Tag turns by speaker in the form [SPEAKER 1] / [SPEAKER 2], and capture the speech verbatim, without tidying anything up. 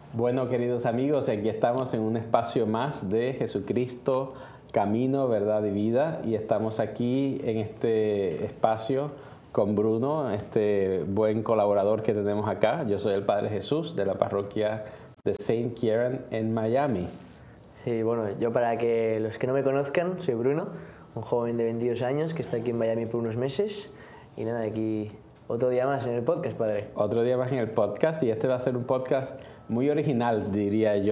[SPEAKER 1] Bueno, queridos amigos, aquí estamos en un espacio más de Jesucristo, Camino, Verdad y Vida, y estamos aquí en este espacio con Bruno, este buen colaborador que tenemos acá. Yo soy el Padre Jesús de la parroquia de Saint Kieran en Miami.
[SPEAKER 2] Sí, bueno, yo para que los que no me conozcan, soy Bruno, un joven de veintidós años que está aquí en Miami por unos meses, y nada, aquí otro día más en el podcast, padre.
[SPEAKER 1] Otro día más en el podcast, y este va a ser un podcast muy original, diría yo.